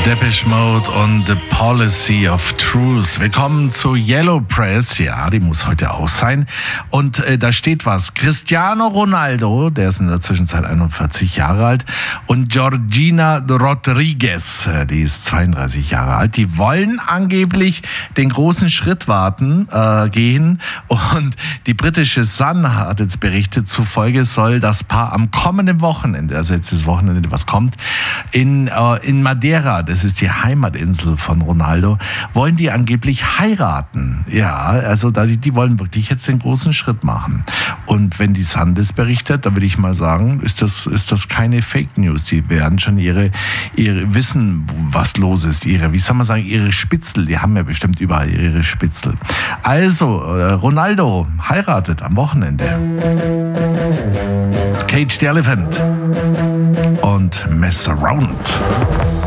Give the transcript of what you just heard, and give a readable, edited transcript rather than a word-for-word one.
Depeche Mode und The Policy of Truth. Willkommen zu Yellow Press. Ja, die muss heute auch sein. Und da steht was. Cristiano Ronaldo, der ist in der Zwischenzeit 41 Jahre alt, und Georgina Rodriguez, die ist 32 Jahre alt. Die wollen angeblich den großen Schritt gehen. Und die britische Sun hat jetzt berichtet, zufolge soll das Paar am kommenden Wochenende, also jetzt das Wochenende, was kommt, in Madeira, das ist die Heimatinsel von Ronaldo, wollen die angeblich heiraten. Ja, also die wollen wirklich jetzt den großen Schritt machen. Und wenn die Sun das berichtet, dann würde ich mal sagen, ist das keine Fake News. Die werden schon ihre wissen, was los ist. Ihre Spitzel, die haben ja bestimmt überall ihre Spitzel. Also, Ronaldo heiratet am Wochenende. Cage the Elephant und Mess Around.